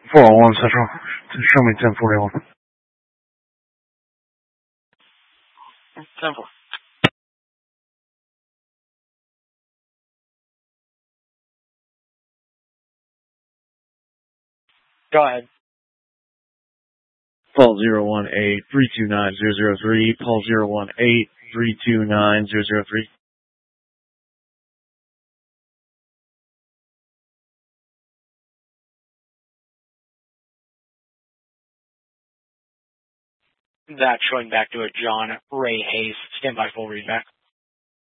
401 Central. Show me 1041. 10-4. Go ahead. Call 018-329-003. Call 018-329-003. That's showing back to a John Ray Hayes. Stand by full readback.